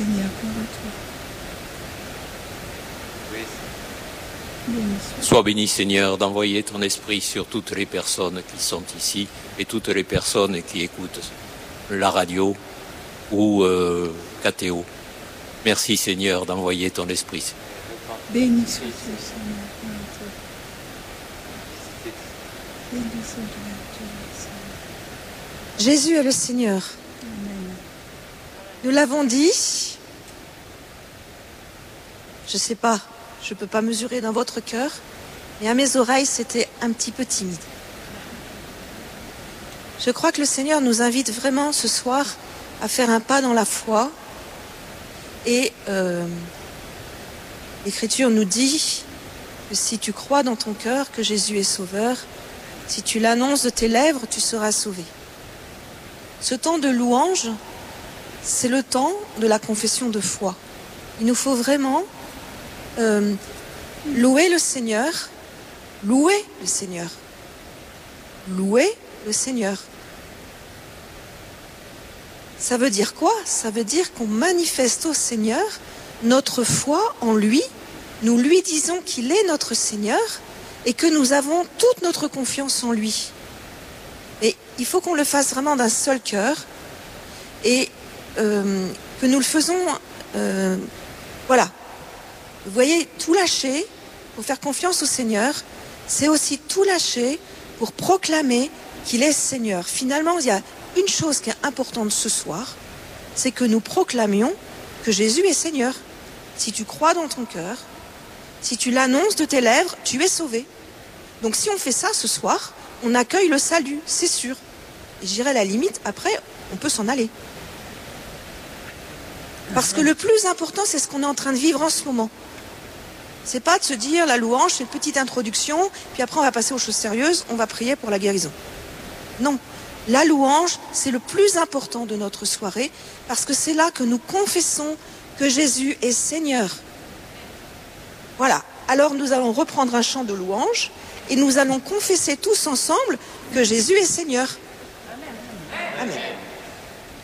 Seigneur, gloire à toi. Sois béni, Seigneur, d'envoyer ton esprit sur toutes les personnes qui sont ici et toutes les personnes qui écoutent la radio ou KTO. Merci, Seigneur, d'envoyer ton esprit. Béni sois-tu, Seigneur, gloire à toi. Béni sois-tu, Seigneur. Jésus est le Seigneur. Amen. Nous l'avons dit. Je ne sais pas, je ne peux pas mesurer dans votre cœur, mais à mes oreilles, c'était un petit peu timide. Je crois que le Seigneur nous invite vraiment ce soir à faire un pas dans la foi. Et l'Écriture nous dit que si tu crois dans ton cœur que Jésus est sauveur, si tu l'annonces de tes lèvres, tu seras sauvé. Ce temps de louange, c'est le temps de la confession de foi. Il nous faut vraiment louer le Seigneur, louer le Seigneur, louer le Seigneur. Ça veut dire quoi? Ça veut dire qu'on manifeste au Seigneur notre foi en lui, nous lui disons qu'il est notre Seigneur et que nous avons toute notre confiance en lui. Et il faut qu'on le fasse vraiment d'un seul cœur et que nous le faisons, voilà. Vous voyez, tout lâcher pour faire confiance au Seigneur, c'est aussi tout lâcher pour proclamer qu'il est Seigneur. Finalement, il y a une chose qui est importante ce soir, c'est que nous proclamions que Jésus est Seigneur. Si tu crois dans ton cœur, si tu l'annonces de tes lèvres, tu es sauvé. Donc si on fait ça ce soir, on accueille le salut, c'est sûr. Et je dirais à la limite, après, on peut s'en aller. Parce que le plus important, c'est ce qu'on est en train de vivre en ce moment. C'est pas de se dire la louange, c'est une petite introduction, puis après on va passer aux choses sérieuses, on va prier pour la guérison. Non, la louange, c'est le plus important de notre soirée, parce que c'est là que nous confessons que Jésus est Seigneur. Voilà, alors nous allons reprendre un chant de louange, et nous allons confesser tous ensemble que Jésus est Seigneur. Amen. Amen.